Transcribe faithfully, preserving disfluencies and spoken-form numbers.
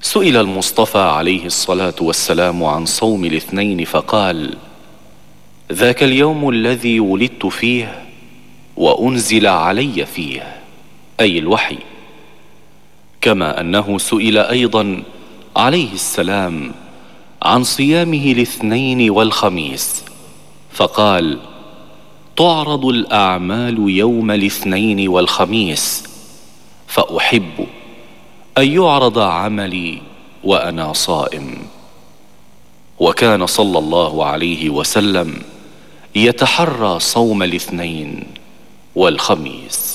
سئل المصطفى عليه الصلاة والسلام عن صوم الاثنين فقال: ذاك اليوم الذي ولدت فيه وأنزل علي فيه، أي الوحي. كما أنه سئل أيضا عليه السلام عن صيامه الاثنين والخميس فقال: تعرض الأعمال يوم الاثنين والخميس، فأحب أن يعرض عملي وأنا صائم. وكان صلى الله عليه وسلم يتحرى صوم الاثنين والخميس.